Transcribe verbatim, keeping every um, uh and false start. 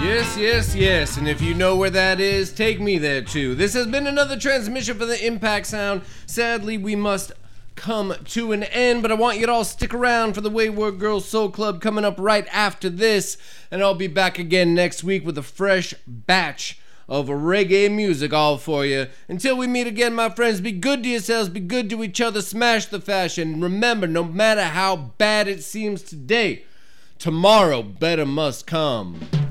Yes, yes, yes, and if you know where that is, take me there too. This has been another transmission for the Impact Sound. Sadly, we must come to an end, but I want you to all stick around for the Wayward Girls Soul Club coming up right after this, and I'll be back again next week with a fresh batch of reggae music all for you. Until we meet again, my friends, be good to yourselves, be good to each other, smash the fashion. Remember, no matter how bad it seems today, tomorrow better must come.